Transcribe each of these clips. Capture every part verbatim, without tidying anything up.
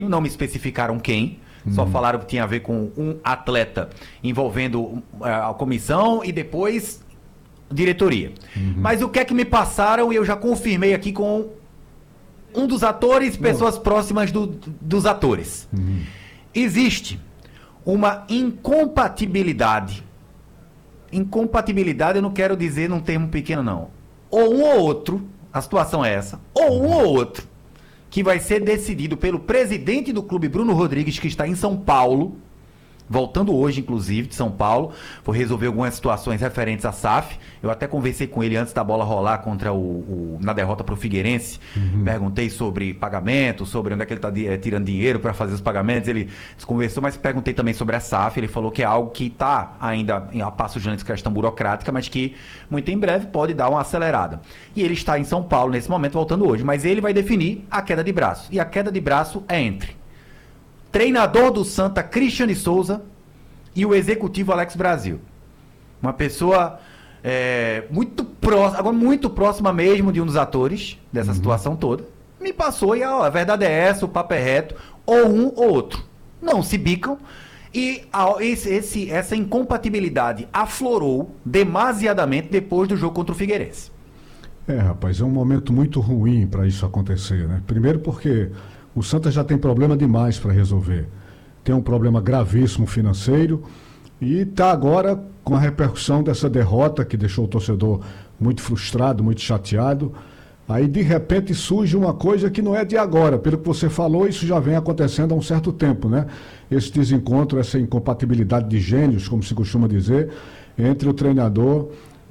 não me especificaram quem, uhum. só falaram que tinha a ver com um atleta envolvendo uh, a comissão e depois diretoria. Uhum. Mas o que é que me passaram e eu já confirmei aqui com um dos atores, pessoas não. próximas do, dos atores. Uhum. Existe uma incompatibilidade. Incompatibilidade eu não quero dizer num termo pequeno, não. Ou um ou outro, a situação é essa, ou um ou outro, que vai ser decidido pelo presidente do clube, Bruno Rodrigues, que está em São Paulo, voltando hoje, inclusive, de São Paulo, vou resolver algumas situações referentes à S A F. Eu até conversei com ele antes da bola rolar contra o, o na derrota para o Figueirense. Uhum. Perguntei sobre pagamento, sobre onde é que ele está é, tirando dinheiro para fazer os pagamentos. Ele conversou, mas perguntei também sobre a S A F. Ele falou que é algo que está ainda a passos de questão burocrática, mas que muito em breve pode dar uma acelerada. E ele está em São Paulo nesse momento, voltando hoje. Mas ele vai definir a queda de braço. E a queda de braço é entre treinador do Santa, Cristiane Souza, e o executivo Alex Brasil. Uma pessoa é, muito próxima, agora muito próxima mesmo de um dos atores dessa uhum. situação toda. Me passou e ó, a verdade é essa, o papo é reto, ou um ou outro. Não se bicam. E a, esse, esse, essa incompatibilidade aflorou demasiadamente depois do jogo contra o Figueirense. É, rapaz, é um momento muito ruim para isso acontecer, né? Primeiro porque o Santa já tem problema demais para resolver. Tem um problema gravíssimo financeiro e está agora com a repercussão dessa derrota que deixou o torcedor muito frustrado, muito chateado. Aí, de repente, surge uma coisa que não é de agora. Pelo que você falou, isso já vem acontecendo há um certo tempo, né? Esse desencontro, essa incompatibilidade de gênios, como se costuma dizer, entre o treinador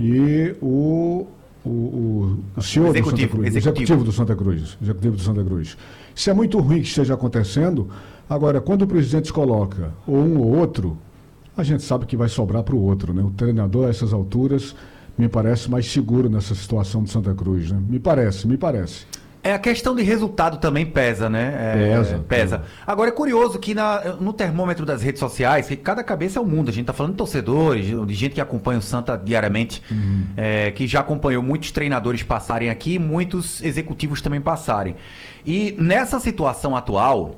e o... O, o, o senhor executivo, do Santa Cruz, executivo. executivo do Santa Cruz, executivo do Santa Cruz. Isso é muito ruim que esteja acontecendo. Agora, quando o presidente coloca ou um ou outro, a gente sabe que vai sobrar para o outro, né? O treinador a essas alturas me parece mais seguro nessa situação de Santa Cruz, né? Me parece, me parece. É, a questão de resultado também pesa, né? É, pesa. Pesa. Agora, é curioso que na, no termômetro das redes sociais, que cada cabeça é um mundo. A gente tá falando de torcedores, de gente que acompanha o Santa diariamente, uhum. é, que já acompanhou muitos treinadores passarem aqui, muitos executivos também passarem. E nessa situação atual,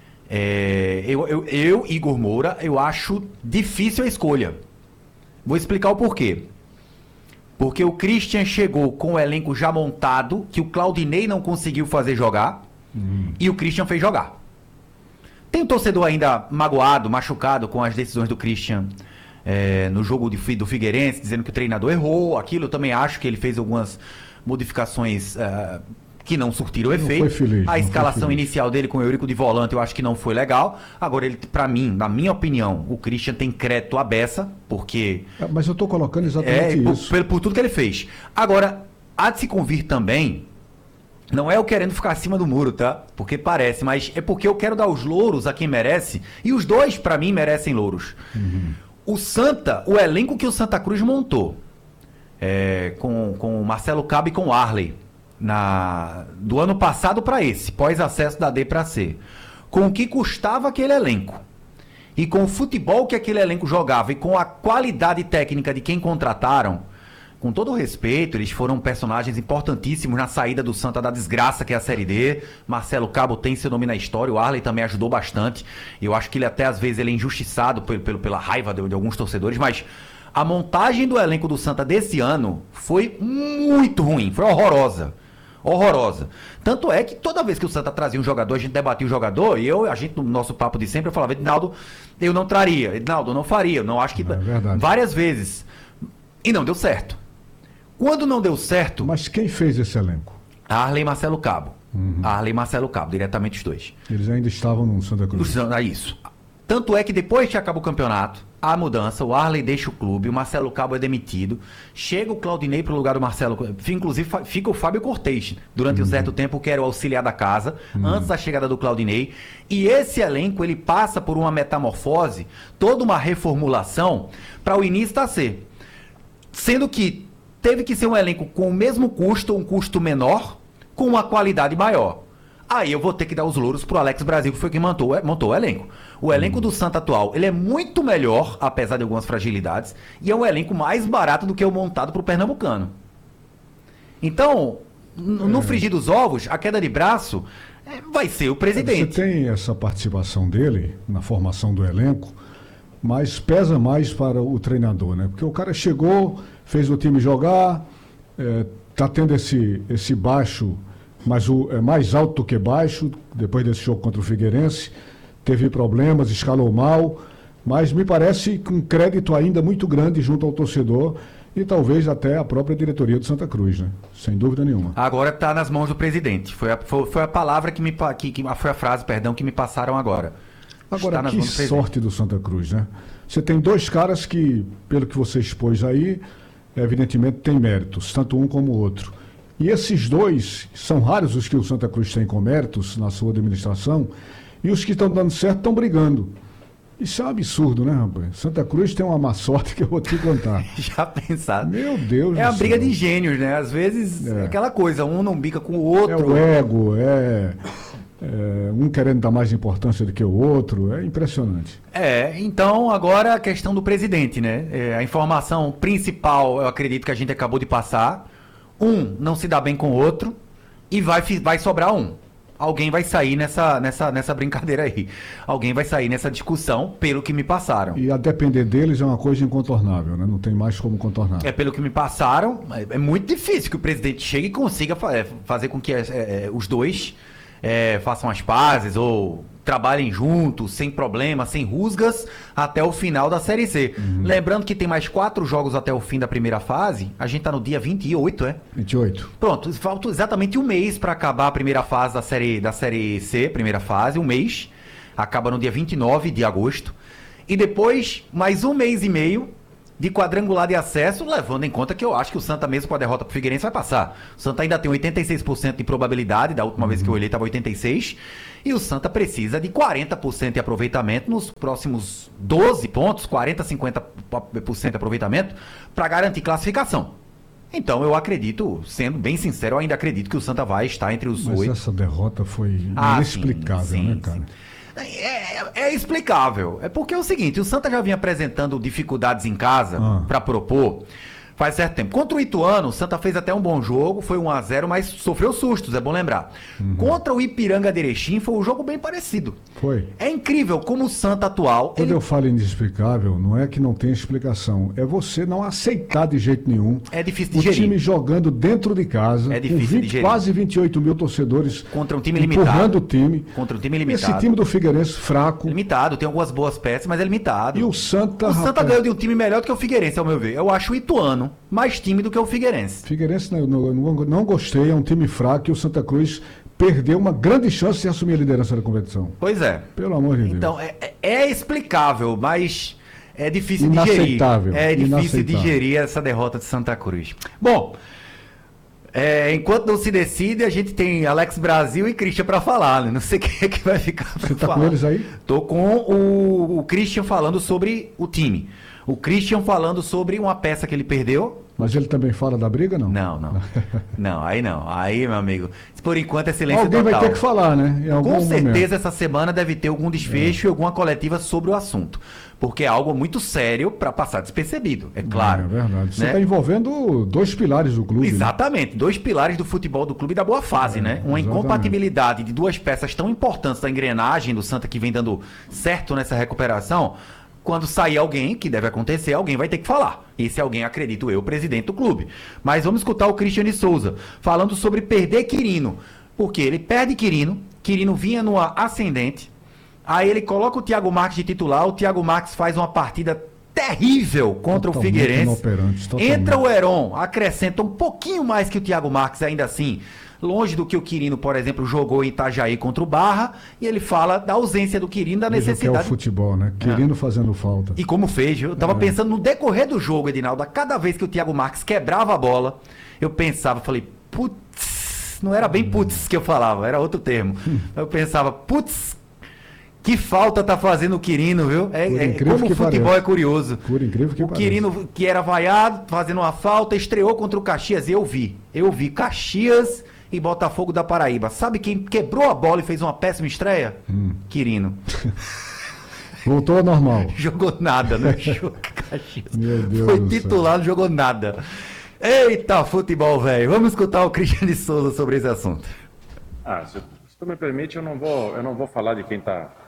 é, eu, eu, eu, Igor Moura, eu acho difícil a escolha. Vou explicar o porquê. Porque o Christian chegou com o elenco já montado, que o Claudinei não conseguiu fazer jogar, uhum. e o Christian fez jogar. Tem um torcedor ainda magoado, machucado com as decisões do Christian é, no jogo de, do Figueirense, dizendo que o treinador errou, aquilo. Eu também acho que ele fez algumas modificações uh, que não surtiram efeito. Não foi feliz, a escalação inicial dele com o Eurico de volante eu acho que não foi legal. Agora, ele, pra mim, na minha opinião, o Christian tem crédito à beça, porque... É, mas eu tô colocando exatamente é, isso. Por, por tudo que ele fez. Agora, há de se convir também, não é eu querendo ficar acima do muro, tá? Porque parece, mas é porque eu quero dar os louros a quem merece, e os dois, pra mim, merecem louros. Uhum. O Santa, o elenco que o Santa Cruz montou, é, com, com o Marcelo Cabo e com o Arley, Na, do ano passado para esse, pós-acesso da D para C, com o que custava aquele elenco e com o futebol que aquele elenco jogava e com a qualidade técnica de quem contrataram, com todo o respeito, eles foram personagens importantíssimos na saída do Santa da desgraça que é a Série D. Marcelo Cabo tem seu nome na história, o Arley também ajudou bastante. Eu acho que ele até às vezes ele é injustiçado pelo, pelo, pela raiva de, de alguns torcedores, mas a montagem do elenco do Santa desse ano foi muito ruim, foi horrorosa. Horrorosa. Tanto é que toda vez que o Santa trazia um jogador, a gente debatia o jogador, e eu, a gente, no nosso papo de sempre, eu falava, Edinaldo, eu não traria, Edinaldo, eu não faria, eu não acho que... É verdade. Várias vezes. E não deu certo. Quando não deu certo... Mas quem fez esse elenco? Arley e Marcelo Cabo. Uhum. Arley e Marcelo Cabo, diretamente os dois. Eles ainda estavam no Santa Cruz. É isso. Tanto é que depois que acaba o campeonato, a mudança, o Arley deixa o clube, o Marcelo Cabo é demitido, chega o Claudinei para o lugar do Marcelo, inclusive fica o Fábio Cortez durante uhum. um certo tempo, que era o auxiliar da casa, uhum. antes da chegada do Claudinei, e esse elenco ele passa por uma metamorfose, toda uma reformulação para o início da C, sendo que teve que ser um elenco com o mesmo custo, um custo menor, com uma qualidade maior. Aí eu vou ter que dar os louros pro Alex Brasil, que foi quem montou, montou o elenco. O elenco hum. do Santa atual, ele é muito melhor, apesar de algumas fragilidades, e é um elenco mais barato do que o montado pro Pernambucano. Então, no, no frigir dos ovos, a queda de braço vai ser o presidente. Você tem essa participação dele na formação do elenco, mas pesa mais para o treinador, né? Porque o cara chegou, fez o time jogar, está é, tendo esse, esse baixo, mas o, é mais alto do que baixo, depois desse jogo contra o Figueirense, teve problemas, escalou mal, mas me parece com um crédito ainda muito grande junto ao torcedor e talvez até a própria diretoria do Santa Cruz, né? Sem dúvida nenhuma. Agora está nas mãos do presidente. Foi a, foi, foi a palavra que me que, que foi a frase, perdão, que me passaram agora. Agora, que do sorte do Santa Cruz, né? Você tem dois caras que, pelo que você expôs aí, evidentemente tem méritos, tanto um como o outro. E esses dois, são raros os que o Santa Cruz tem com méritos na sua administração, e os que estão dando certo estão brigando. Isso é um absurdo, né, rapaz? Santa Cruz tem uma má sorte que eu vou te contar. Já pensado. Meu Deus do céu. É a briga de gênios, né? Às vezes é aquela coisa, um não bica com o outro. É o ego, é, é um querendo dar mais importância do que o outro. É impressionante. É, então agora a questão do presidente, né? É, a informação principal, eu acredito que a gente acabou de passar. Um não se dá bem com o outro e vai, vai sobrar um. Alguém vai sair nessa, nessa, nessa brincadeira aí. Alguém vai sair nessa discussão, pelo que me passaram. E a depender deles é uma coisa incontornável, né? Não tem mais como contornar. É, pelo que me passaram, é, é muito difícil que o presidente chegue e consiga fa é, fazer com que é, é, os dois é, façam as pazes ou trabalhem juntos, sem problema, sem rusgas, até o final da Série C. Uhum. Lembrando que tem mais quatro jogos até o fim da primeira fase. A gente tá no dia vinte e oito, é? vinte e oito. Pronto, falta exatamente um mês para acabar a primeira fase da série, da série C, primeira fase, um mês. Acaba no dia vinte e nove de agosto. E depois, mais um mês e meio de quadrangular de acesso, levando em conta que eu acho que o Santa, mesmo com a derrota pro Figueirense, vai passar. O Santa ainda tem oitenta e seis por cento de probabilidade, da última uhum. vez que eu olhei estava oitenta e seis por cento, e o Santa precisa de quarenta por cento de aproveitamento nos próximos doze pontos, quarenta, cinquenta por cento de aproveitamento, para garantir classificação. Então eu acredito, sendo bem sincero, eu ainda acredito que o Santa vai estar entre os oito. Mas essa derrota foi ah, inexplicável, sim, sim, né, cara? Sim. É, é explicável. É porque é o seguinte, o Santa já vinha apresentando dificuldades em casa ah. para propor faz certo tempo. Contra o Ituano, o Santa fez até um bom jogo, foi um a zero, mas sofreu sustos, é bom lembrar. Uhum. Contra o Ipiranga de Erechim foi um jogo bem parecido. Foi. É incrível como o Santa atual... Quando ele... eu falo inexplicável, não é que não tem explicação, é você não aceitar de jeito nenhum. É difícil de o gerir. time jogando dentro de casa, é difícil com vinte, de gerir. Quase vinte e oito mil torcedores contra um time empurrando limitado. o time. Contra um time limitado. Esse time do Figueirense fraco. Limitado, tem algumas boas peças, mas é limitado. E o Santa... O Santa rapaz... ganhou de um time melhor do que o Figueirense, ao meu ver. Eu acho o Ituano mais time do que o Figueirense. Figueirense não, não, não, não gostei, é um time fraco e o Santa Cruz perdeu uma grande chance de assumir a liderança da competição. Pois é. Pelo amor de Deus. Então, é, é explicável, mas é difícil Inaceitável. de gerir. É difícil Inaceitável. de gerir essa derrota de Santa Cruz. Bom, é, enquanto não se decide, a gente tem Alex Brasil e Christian para falar, né? Não sei quem é que vai ficar para falar. Você tá com eles aí? Tô com o, o Christian falando sobre o time. O Christian falando sobre uma peça que ele perdeu. Mas ele também fala da briga, não? Não, não. Não, aí não. Aí, meu amigo, por enquanto é silêncio Alguém total. vai ter que falar, né? Em algum Com certeza momento. Essa semana deve ter algum desfecho é. e alguma coletiva sobre o assunto. Porque é algo muito sério para passar despercebido, é claro. É, é verdade. Você né? está envolvendo dois pilares do clube. Exatamente. Né? Dois pilares do futebol do clube da boa fase, é, né? Uma exatamente. Incompatibilidade de duas peças tão importantes da engrenagem do Santa que vem dando certo nessa recuperação. Quando sair alguém, que deve acontecer, alguém vai ter que falar. Esse alguém, acredito eu, o presidente do clube. Mas vamos escutar o Christian Souza falando sobre perder Quirino. Porque ele perde Quirino, Quirino vinha numa ascendente, aí ele coloca o Thiago Marques de titular, o Thiago Marques faz uma partida terrível contra totalmente o Figueirense. Entra o Heron, acrescenta um pouquinho mais que o Thiago Marques, ainda assim, longe do que o Quirino, por exemplo, jogou em Itajaí contra o Barra, e ele fala da ausência do Quirino, da Veja necessidade... que é o futebol, né? Quirino é. fazendo falta. E como fez, eu tava é. pensando no decorrer do jogo, Edinaldo, a cada vez que o Thiago Marques quebrava a bola, eu pensava, falei, putz, não era bem putz que eu falava, era outro termo. Eu pensava, putz, que falta tá fazendo o Quirino, viu? É, é como o futebol parece. É curioso. Por incrível que o pareça. Quirino, que era vaiado, fazendo uma falta, estreou contra o Caxias, e eu vi, eu vi Caxias... e Botafogo da Paraíba. Sabe quem quebrou a bola e fez uma péssima estreia? Hum. Quirino. Voltou ao normal. Jogou nada, né? Jogou Caxias. Meu Deus Foi do titular, céu. Não jogou nada. Eita, futebol, velho. Vamos escutar o Christian de Souza sobre esse assunto. Ah, se Se tu me permite, eu não vou, eu não vou falar de quem está